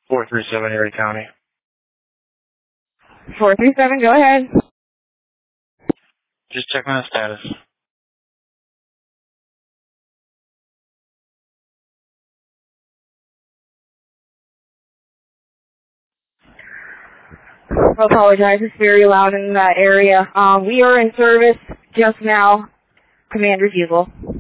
437 Erie County. 437, go ahead. Just checking the status. I apologize, it's very loud in that area. We are in service just now. Commander's Bugle.